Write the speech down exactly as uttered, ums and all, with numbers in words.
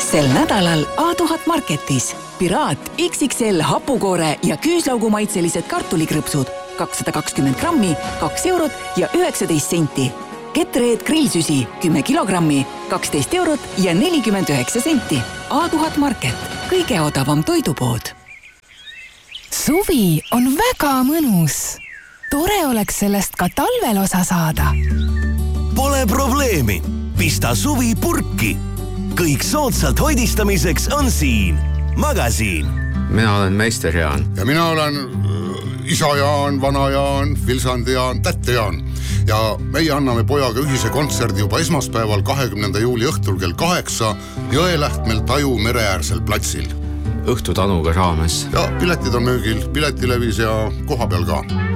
Sel nädalal A tuhat Marketis. Piraat X X L hapukoore ja küüslaugumaitselised kartulikrõpsud kakssada kakskümmend grammi, kaks eurot ja üheksateist senti. Ketreed grillsüsi kümme kilogrammi, kaksteist eurot ja nelikümmend üheksa senti. A tuhat Market, kõige odavam toidupood. Suvi on väga mõnus. Tore oleks sellest ka talvel osa saada. Pole probleemi. Pista suvi purki. Kõik soodsalt hoidistamiseks on siin. Magasiin. Mina olen meister Jaan. Ja mina olen isa Jaan, vana Jaan, Vilsandi Jaan, tätte Jaan. Ja meie anname pojaga ühise kontserdi juba esmaspäeval kahekümnenda juuli õhtul kell kaheksa Jõelähtmel Taju mereäärsel platsil. Õhtutanuga raames. Ja piletid on müügil, Piletilevis ja koha peal ka.